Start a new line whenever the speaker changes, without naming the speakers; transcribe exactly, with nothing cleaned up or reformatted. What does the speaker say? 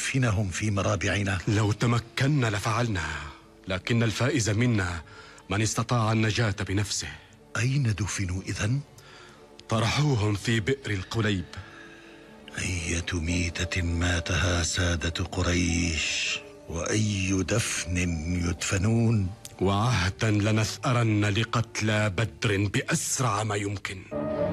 ندفنهم في مرابعنا؟
لو تمكنا لفعلنا، لكن الفائز منا من استطاع النجاة بنفسه.
أين دفنوا إذن؟
طرحوهم في بئر القليب.
أية ميتة ماتها سادة قريش، وأي دفن يدفنون.
وعهدا لنثأرن لقتلى بدر بأسرع ما يمكن.